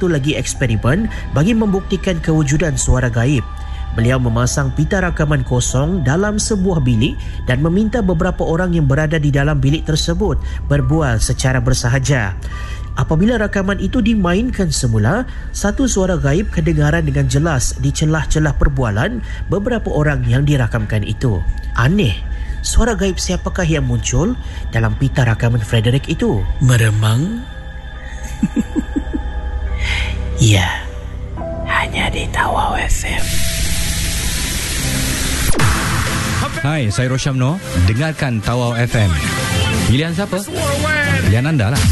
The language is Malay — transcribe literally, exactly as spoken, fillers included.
satu lagi eksperimen bagi membuktikan kewujudan suara gaib. Beliau memasang pita rakaman kosong dalam sebuah bilik dan meminta beberapa orang yang berada di dalam bilik tersebut berbual secara bersahaja. Apabila rakaman itu dimainkan semula, satu suara gaib kedengaran dengan jelas di celah-celah perbualan beberapa orang yang dirakamkan itu. Aneh, suara gaib siapakah yang muncul dalam pita rakaman Frederick itu? Meremang? Ya, hanya di Tawau F M. Hai, saya Rosyamno. Dengarkan Tawau F M. Pilihan siapa? Pilihan anda lah.